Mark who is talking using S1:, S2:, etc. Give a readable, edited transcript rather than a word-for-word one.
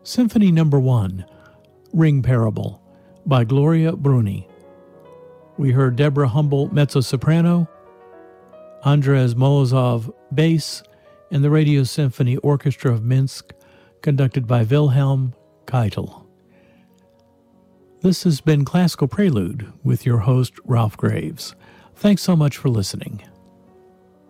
S1: Symphony No. 1, Ring Parable, by Gloria Bruni. We heard Deborah Humble mezzo-soprano, Andres Molozov bass, and the Radio Symphony Orchestra of Minsk, conducted by Wilhelm Keitel. This has been Classical Prelude with your host, Ralph Graves. Thanks so much for listening.